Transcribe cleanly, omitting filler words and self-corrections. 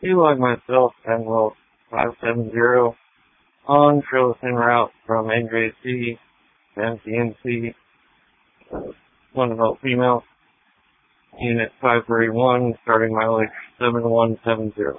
Eli myself, Penwell 570 on trailers en route from NJC to MTNC. One adult female, unit 531, starting mileage 7170.